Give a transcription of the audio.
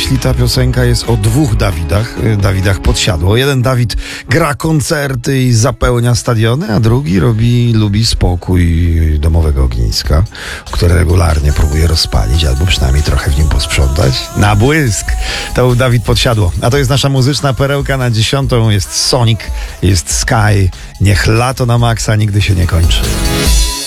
jeśli ta piosenka jest o dwóch Dawidach Podsiadło. Jeden Dawid gra koncerty i zapełnia stadiony, a drugi lubi spokój domowego ogniska, które regularnie próbuje rozpalić, albo przynajmniej trochę w nim posprzątać. Na błysk! To był Dawid Podsiadło. A to jest nasza muzyczna perełka na 10. Jest Sonic, jest Sky. Niech lato na maksa nigdy się nie kończy.